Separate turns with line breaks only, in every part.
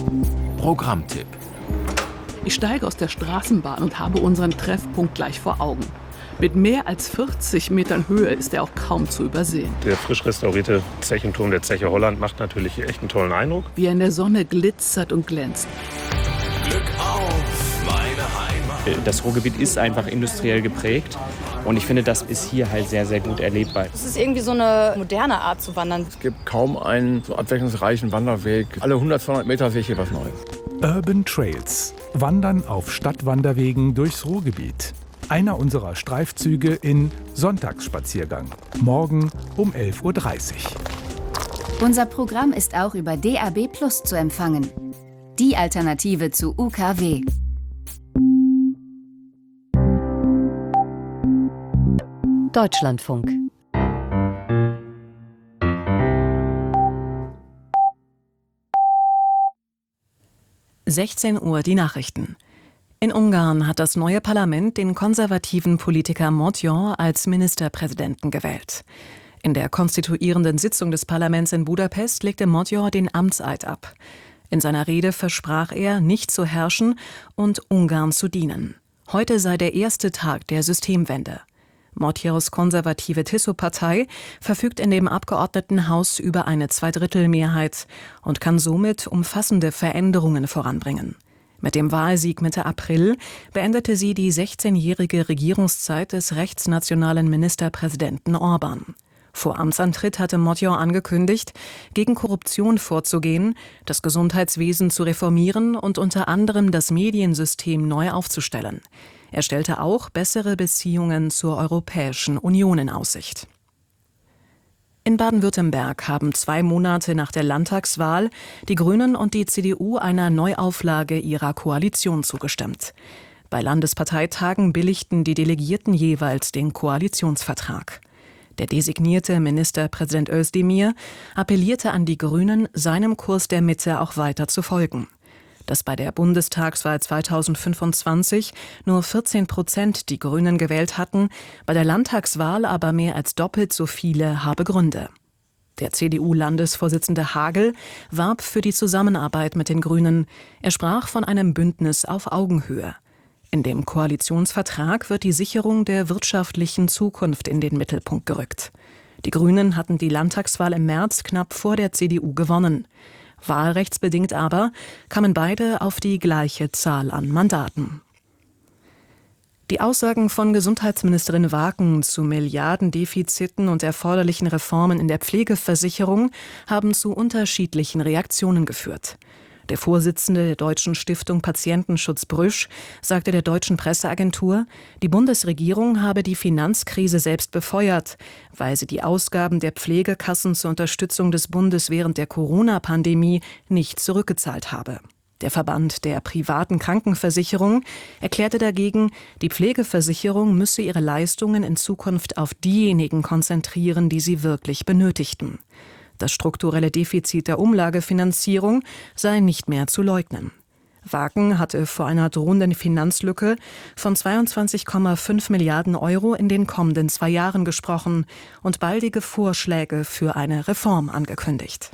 Programmtipp.
Ich steige aus der Straßenbahn und habe unseren Treffpunkt gleich vor Augen. Mit mehr als 40 Metern Höhe ist er auch kaum zu übersehen.
Der frisch restaurierte Zechenturm der Zeche Holland macht natürlich echt einen tollen Eindruck.
Wie er in der Sonne glitzert und glänzt.
Glück auf, meine Heimat.
Das Ruhrgebiet ist einfach industriell geprägt. Und ich finde, das ist hier halt sehr, sehr gut erlebbar.
Es ist irgendwie so eine moderne Art zu wandern.
Es gibt kaum einen so abwechslungsreichen Wanderweg. Alle 100, 200 Meter sehe ich hier was Neues.
Urban Trails. Wandern auf Stadtwanderwegen durchs Ruhrgebiet. Einer unserer Streifzüge in Sonntagsspaziergang. Morgen um 11:30 Uhr.
Unser Programm ist auch über DAB+ zu empfangen. Die Alternative zu UKW.
Deutschlandfunk.
(16 Uhr) die Nachrichten. In Ungarn hat das neue Parlament den konservativen Politiker Motyor als Ministerpräsidenten gewählt. In der konstituierenden Sitzung des Parlaments in Budapest legte Motyor den Amtseid ab. In seiner Rede versprach er, nicht zu herrschen und Ungarn zu dienen. Heute sei der erste Tag der Systemwende. Motyors konservative Tiso-Partei verfügt in dem Abgeordnetenhaus über eine Zweidrittelmehrheit und kann somit umfassende Veränderungen voranbringen. Mit dem Wahlsieg Mitte April beendete sie die 16-jährige Regierungszeit des rechtsnationalen Ministerpräsidenten Orbán. Vor Amtsantritt hatte Motyor angekündigt, gegen Korruption vorzugehen, das Gesundheitswesen zu reformieren und unter anderem das Mediensystem neu aufzustellen. Er stellte auch bessere Beziehungen zur Europäischen Union in Aussicht. In Baden-Württemberg haben 2 Monate nach der Landtagswahl die Grünen und die CDU einer Neuauflage ihrer Koalition zugestimmt. Bei Landesparteitagen billigten die Delegierten jeweils den Koalitionsvertrag. Der designierte Ministerpräsident Özdemir appellierte an die Grünen, seinem Kurs der Mitte auch weiter zu folgen. Dass bei der Bundestagswahl 2025 nur 14% die Grünen gewählt hatten, bei der Landtagswahl aber mehr als doppelt so viele, habe Gründe. Der CDU-Landesvorsitzende Hagel warb für die Zusammenarbeit mit den Grünen. Er sprach von einem Bündnis auf Augenhöhe. In dem Koalitionsvertrag wird die Sicherung der wirtschaftlichen Zukunft in den Mittelpunkt gerückt. Die Grünen hatten die Landtagswahl im März knapp vor der CDU gewonnen. Wahlrechtsbedingt aber kamen beide auf die gleiche Zahl an Mandaten. Die Aussagen von Gesundheitsministerin Waken zu Milliardendefiziten und erforderlichen Reformen in der Pflegeversicherung haben zu unterschiedlichen Reaktionen geführt. Der Vorsitzende der Deutschen Stiftung Patientenschutz Brüsch sagte der deutschen Presseagentur, die Bundesregierung habe die Finanzkrise selbst befeuert, weil sie die Ausgaben der Pflegekassen zur Unterstützung des Bundes während der Corona-Pandemie nicht zurückgezahlt habe. Der Verband der privaten Krankenversicherung erklärte dagegen, die Pflegeversicherung müsse ihre Leistungen in Zukunft auf diejenigen konzentrieren, die sie wirklich benötigten. Das strukturelle Defizit der Umlagefinanzierung sei nicht mehr zu leugnen. Waken hatte vor einer drohenden Finanzlücke von 22,5 Milliarden Euro in den kommenden 2 Jahren gesprochen und baldige Vorschläge für eine Reform angekündigt.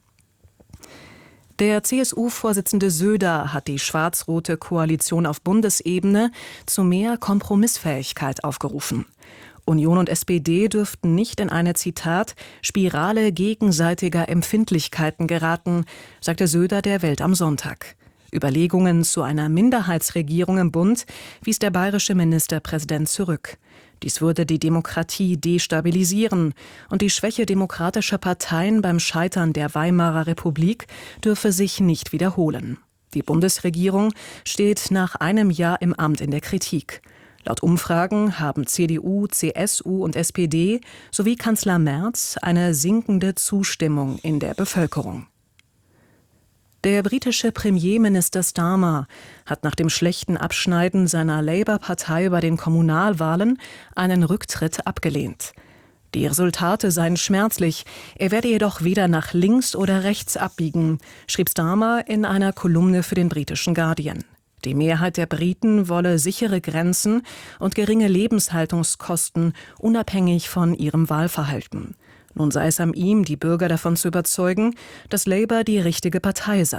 Der CSU-Vorsitzende Söder hat die schwarz-rote Koalition auf Bundesebene zu mehr Kompromissfähigkeit aufgerufen. Union und SPD dürften nicht in eine, Zitat, Spirale gegenseitiger Empfindlichkeiten geraten, sagte Söder der Welt am Sonntag. Überlegungen zu einer Minderheitsregierung im Bund wies der bayerische Ministerpräsident zurück. Dies würde die Demokratie destabilisieren und die Schwäche demokratischer Parteien beim Scheitern der Weimarer Republik dürfe sich nicht wiederholen. Die Bundesregierung steht nach einem Jahr im Amt in der Kritik. Laut Umfragen haben CDU, CSU und SPD sowie Kanzler Merz eine sinkende Zustimmung in der Bevölkerung. Der britische Premierminister Starmer hat nach dem schlechten Abschneiden seiner Labour-Partei bei den Kommunalwahlen einen Rücktritt abgelehnt. Die Resultate seien schmerzlich, er werde jedoch weder nach links oder rechts abbiegen, schrieb Starmer in einer Kolumne für den britischen Guardian. Die Mehrheit der Briten wolle sichere Grenzen und geringe Lebenshaltungskosten, unabhängig von ihrem Wahlverhalten. Nun sei es an ihm, die Bürger davon zu überzeugen, dass Labour die richtige Partei sei.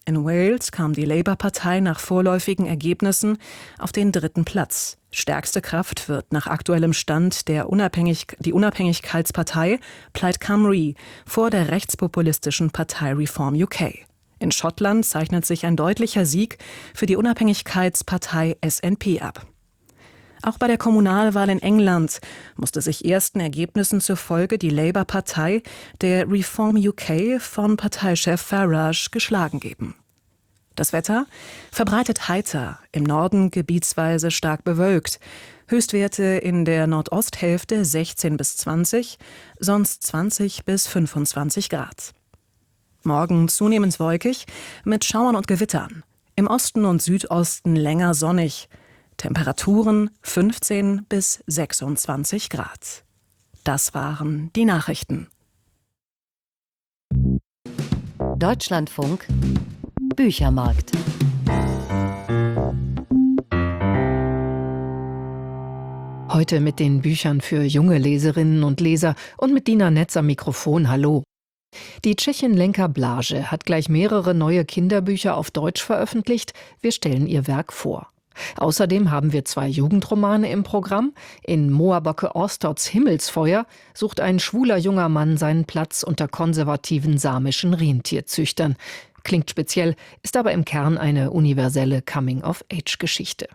In Wales kam die Labour-Partei nach vorläufigen Ergebnissen auf den 3. Platz. Stärkste Kraft wird nach aktuellem Stand die Unabhängigkeitspartei Plaid Cymru vor der rechtspopulistischen Partei Reform UK. In Schottland zeichnet sich ein deutlicher Sieg für die Unabhängigkeitspartei SNP ab. Auch bei der Kommunalwahl in England musste sich ersten Ergebnissen zufolge die Labour-Partei der Reform UK von Parteichef Farage geschlagen geben. Das Wetter verbreitet heiter, im Norden gebietsweise stark bewölkt. Höchstwerte in der Nordosthälfte 16 bis 20, sonst 20 bis 25 Grad. Morgen zunehmend wolkig mit Schauern und Gewittern. Im Osten und Südosten länger sonnig. Temperaturen 15 bis 26 Grad. Das waren die Nachrichten.
Deutschlandfunk Büchermarkt. Heute mit den Büchern für junge Leserinnen und Leser und mit Dina Netz am Mikrofon. Hallo. Die Tschechin Lenka Blage hat gleich mehrere neue Kinderbücher auf Deutsch veröffentlicht. Wir stellen ihr Werk vor. Außerdem haben wir 2 Jugendromane im Programm. In Moabocke Orstods Himmelsfeuer sucht ein schwuler junger Mann seinen Platz unter konservativen samischen Rentierzüchtern. Klingt speziell, ist aber im Kern eine universelle Coming-of-Age-Geschichte.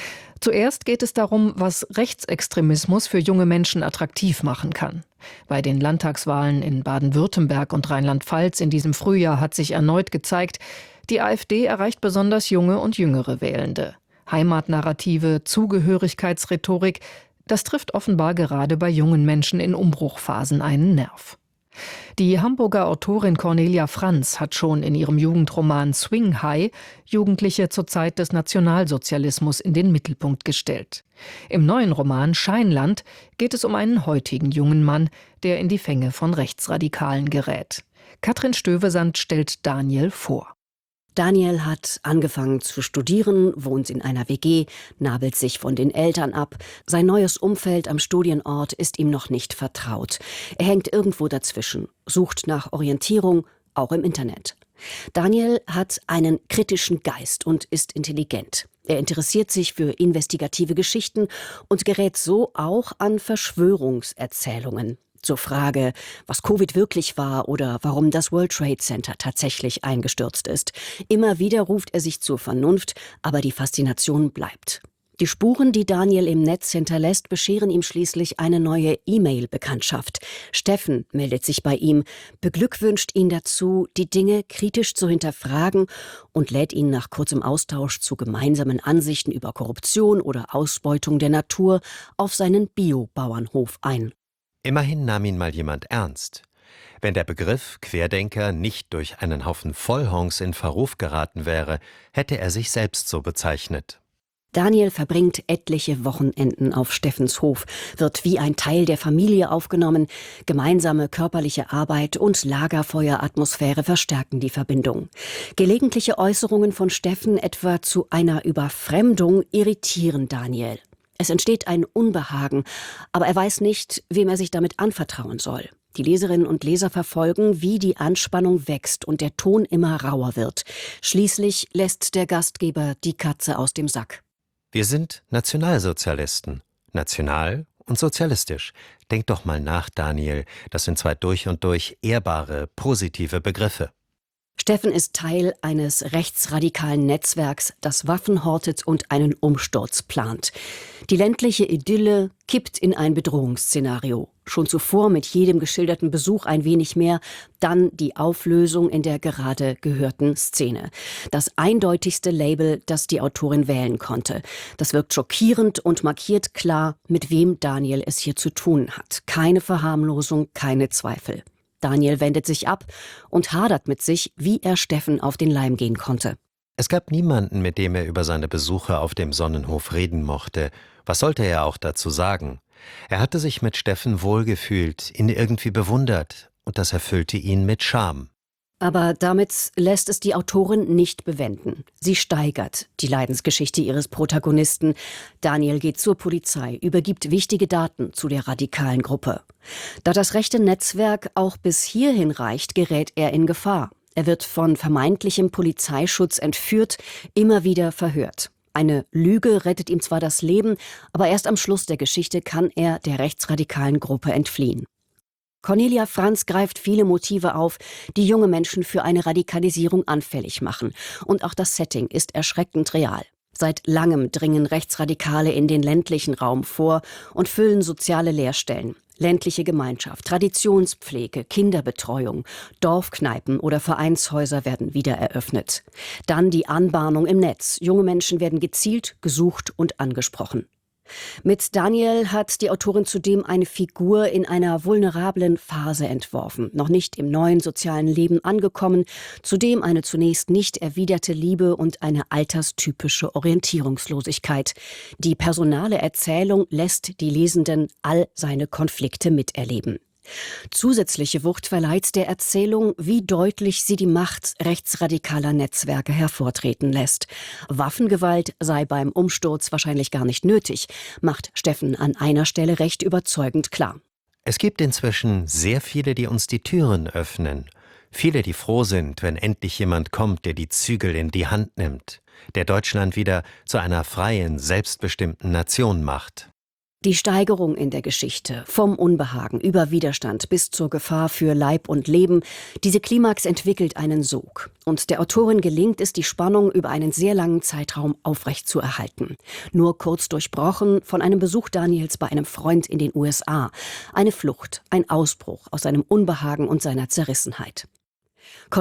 Zuerst geht es darum, was Rechtsextremismus für junge Menschen attraktiv machen kann. Bei den Landtagswahlen in Baden-Württemberg und Rheinland-Pfalz in diesem Frühjahr hat sich erneut gezeigt, die AfD erreicht besonders junge und jüngere Wählende. Heimatnarrative, Zugehörigkeitsrhetorik, das trifft offenbar gerade bei jungen Menschen in Umbruchphasen einen Nerv. Die Hamburger Autorin Cornelia Franz hat schon in ihrem Jugendroman Swing High Jugendliche zur Zeit des Nationalsozialismus in den Mittelpunkt gestellt. Im neuen Roman Scheinland geht es um einen heutigen jungen Mann, der in die Fänge von Rechtsradikalen gerät. Katrin Stövesand stellt Daniel vor.
Daniel hat angefangen zu studieren, wohnt in einer WG, nabelt sich von den Eltern ab. Sein neues Umfeld am Studienort ist ihm noch nicht vertraut. Er hängt irgendwo dazwischen, sucht nach Orientierung, auch im Internet. Daniel hat einen kritischen Geist und ist intelligent. Er interessiert sich für investigative Geschichten und gerät so auch an Verschwörungserzählungen. Zur Frage, was Covid wirklich war oder warum das World Trade Center tatsächlich eingestürzt ist. Immer wieder ruft er sich zur Vernunft, aber die Faszination bleibt. Die Spuren, die Daniel im Netz hinterlässt, bescheren ihm schließlich eine neue E-Mail-Bekanntschaft. Steffen meldet sich bei ihm, beglückwünscht ihn dazu, die Dinge kritisch zu hinterfragen und lädt ihn nach kurzem Austausch zu gemeinsamen Ansichten über Korruption oder Ausbeutung der Natur auf seinen Bio-Bauernhof ein.
Immerhin nahm ihn mal jemand ernst. Wenn der Begriff Querdenker nicht durch einen Haufen Vollhongs in Verruf geraten wäre, hätte er sich selbst so bezeichnet.
Daniel verbringt etliche Wochenenden auf Steffens Hof, wird wie ein Teil der Familie aufgenommen. Gemeinsame körperliche Arbeit und Lagerfeueratmosphäre verstärken die Verbindung. Gelegentliche Äußerungen von Steffen etwa zu einer Überfremdung irritieren Daniel. Es entsteht ein Unbehagen, aber er weiß nicht, wem er sich damit anvertrauen soll. Die Leserinnen und Leser verfolgen, wie die Anspannung wächst und der Ton immer rauer wird. Schließlich lässt der Gastgeber die Katze aus dem Sack.
Wir sind Nationalsozialisten. National und sozialistisch. Denk doch mal nach, Daniel. Das sind 2 durch und durch ehrbare, positive Begriffe.
Steffen ist Teil eines rechtsradikalen Netzwerks, das Waffen hortet und einen Umsturz plant. Die ländliche Idylle kippt in ein Bedrohungsszenario. Schon zuvor mit jedem geschilderten Besuch ein wenig mehr, dann die Auflösung in der gerade gehörten Szene. Das eindeutigste Label, das die Autorin wählen konnte. Das wirkt schockierend und markiert klar, mit wem Daniel es hier zu tun hat. Keine Verharmlosung, keine Zweifel. Daniel wendet sich ab und hadert mit sich, wie er Steffen auf den Leim gehen konnte.
Es gab niemanden, mit dem er über seine Besuche auf dem Sonnenhof reden mochte. Was sollte er auch dazu sagen? Er hatte sich mit Steffen wohlgefühlt, ihn irgendwie bewundert, und das erfüllte ihn mit Scham.
Aber damit lässt es die Autorin nicht bewenden. Sie steigert die Leidensgeschichte ihres Protagonisten. Daniel geht zur Polizei, übergibt wichtige Daten zu der radikalen Gruppe. Da das rechte Netzwerk auch bis hierhin reicht, gerät er in Gefahr. Er wird von vermeintlichem Polizeischutz entführt, immer wieder verhört. Eine Lüge rettet ihm zwar das Leben, aber erst am Schluss der Geschichte kann er der rechtsradikalen Gruppe entfliehen. Cornelia Franz greift viele Motive auf, die junge Menschen für eine Radikalisierung anfällig machen. Und auch das Setting ist erschreckend real. Seit langem dringen Rechtsradikale in den ländlichen Raum vor und füllen soziale Leerstellen. Ländliche Gemeinschaft, Traditionspflege, Kinderbetreuung, Dorfkneipen oder Vereinshäuser werden wieder eröffnet. Dann die Anbahnung im Netz. Junge Menschen werden gezielt, gesucht und angesprochen. Mit Daniel hat die Autorin zudem eine Figur in einer vulnerablen Phase entworfen, noch nicht im neuen sozialen Leben angekommen, zudem eine zunächst nicht erwiderte Liebe und eine alterstypische Orientierungslosigkeit. Die personale Erzählung lässt die Lesenden all seine Konflikte miterleben. Zusätzliche Wucht verleiht der Erzählung, wie deutlich sie die Macht rechtsradikaler Netzwerke hervortreten lässt. Waffengewalt sei beim Umsturz wahrscheinlich gar nicht nötig, macht Steffen an einer Stelle recht überzeugend klar.
Es gibt inzwischen sehr viele, die uns die Türen öffnen. Viele, die froh sind, wenn endlich jemand kommt, der die Zügel in die Hand nimmt, der Deutschland wieder zu einer freien, selbstbestimmten Nation macht.
Die Steigerung in der Geschichte, vom Unbehagen über Widerstand bis zur Gefahr für Leib und Leben, diese Klimax entwickelt einen Sog. Und der Autorin gelingt es, die Spannung über einen sehr langen Zeitraum aufrechtzuerhalten. Nur kurz durchbrochen von einem Besuch Daniels bei einem Freund in den USA. Eine Flucht, ein Ausbruch aus seinem Unbehagen und seiner Zerrissenheit.